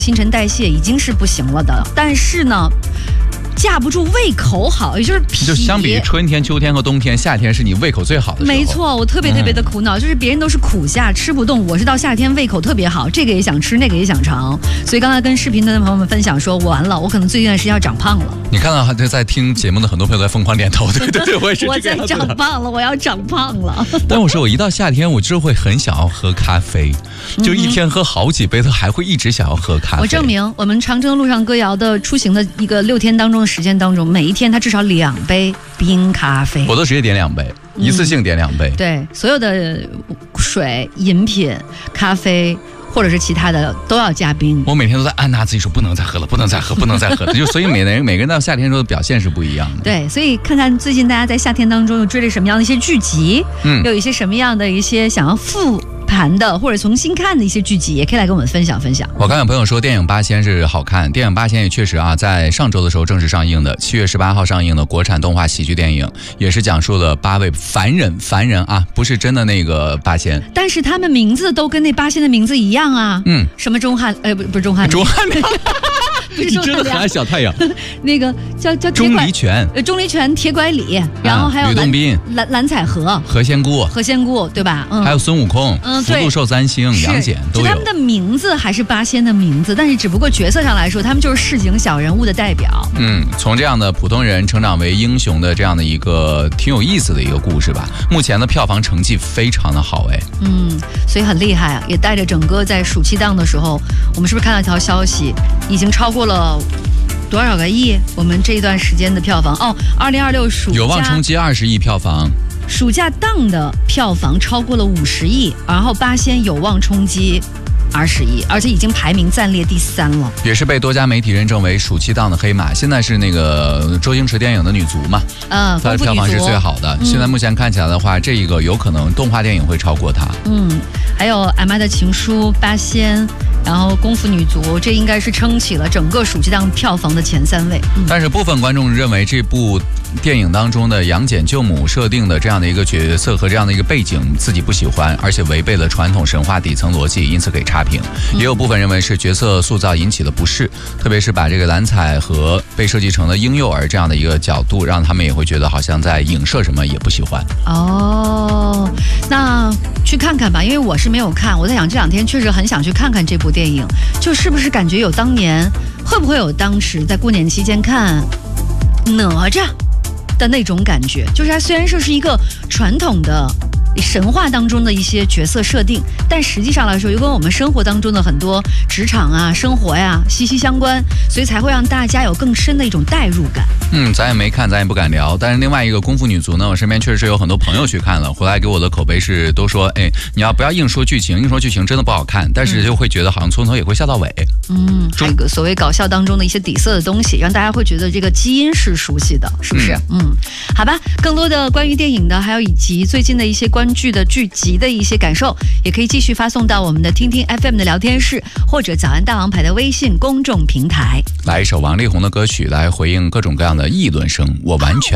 新陈代谢已经是不行了的，但是呢，架不住胃口好，也就是脾。 就相比于春天、秋天和冬天，夏天是你胃口最好的时候。 没错，我特别的苦恼，就是别人都是苦夏吃不动，我是到夏天胃口特别好，这个也想吃，那个也想尝。所以刚才跟视频的朋友们分享说，完了，我可能最近一段时间要长胖了。 你看到在听节目的很多朋友在疯狂点头，对，我也是这个样子的。 我在长胖了，我要长胖了。 但我说我一到夏天，我就会很想要喝咖啡，就一天喝好几杯，都还会一直想要喝咖啡。 我证明，我们长征路上歌谣的出行的一个6天当中的时间当中，每一天他至少2杯冰咖啡。 我都直接点2杯，一次性点2杯。 对，所有的水、饮品、咖啡。或者是其他的都要加冰。 我每天都在按捺自己说不能再喝了，不能再喝，不能再喝。就所以每个人到夏天之后的表现是不一样的。 对，所以看看最近大家在夏天当中又追了什么样的一些剧集，有一些什么样的一些想要复盘的或者重新看的一些剧集，也可以来跟我们分享分享。 我刚有朋友说电影《八仙》是好看，电影《八仙》也确实啊，在上周的时候正式上映的，7月18号上映的国产动画喜剧电影，也是讲述了8位凡人啊，不是真的那个八仙， 但是他们名字都跟那八仙的名字一样啊。什么钟汉？不是钟汉良。 你真的很爱小太阳。 那个叫钟离权， 钟离权、铁拐李，然后还有吕洞宾、 蓝采和、 何仙姑， 对吧？ 还有孙悟空、福禄寿三星、杨戬都有。 他们的名字还是八仙的名字，但是只不过角色上来说，他们就是市井小人物的代表。 从这样的普通人成长为英雄的这样的一个挺有意思的一个故事吧。目前的票房成绩非常的好所以很厉害啊，也带着整个在暑期档的时候，我们是不是看到一条消息，已经超过了多少个亿？我们这一段时间的票房2026暑假有望冲击20亿票房， 暑假档的票房超过了50亿，然后八仙有望冲击20亿，而且已经排名暂列第3了， 也是被多家媒体认证为暑期档的黑马。现在是那个周星驰电影的女足嘛，她的票房是最好的。现在目前看起来的话，这一个有可能动画电影会超过它。 还有《俺妈的情书》、八仙，然后功夫女足，这应该是撑起了整个暑期档票房的前3位。 但是部分观众认为这部电影当中的杨戬救母设定的这样的一个角色和这样的一个背景自己不喜欢，而且违背了传统神话底层逻辑，因此给差评。也有部分认为是角色塑造引起了不适，特别是把这个蓝采和被设计成了婴幼儿这样的一个角度，让他们也会觉得好像在影射什么，也不喜欢。 那去看看吧，因为我是没有看，我在想这2天确实很想去看看这部电影，就是不是感觉有当年，会不会有当时在过年期间看哪吒的那种感觉，就是它虽然说是一个传统的神话当中的一些角色设定，但实际上来说又跟我们生活当中的很多职场啊、生活呀息息相关，所以才会让大家有更深的一种代入感。 咱也没看，咱也不敢聊。但是另外一个功夫女足呢，我身边确实有很多朋友去看了，回来给我的口碑是都说，你要不要硬说剧情，硬说剧情真的不好看，但是就会觉得好像从头也会笑到尾。 这个所谓搞笑当中的一些底色的东西，让大家会觉得这个基因是熟悉的，是不是？好吧，更多的关于电影的，还有以及最近的一些关剧的剧集的一些感受，也可以继续发送到我们的听听 FM 的聊天室，或者早安大王牌的微信公众平台。 来一首王力宏的歌曲来回应各种各样的议论声，我完全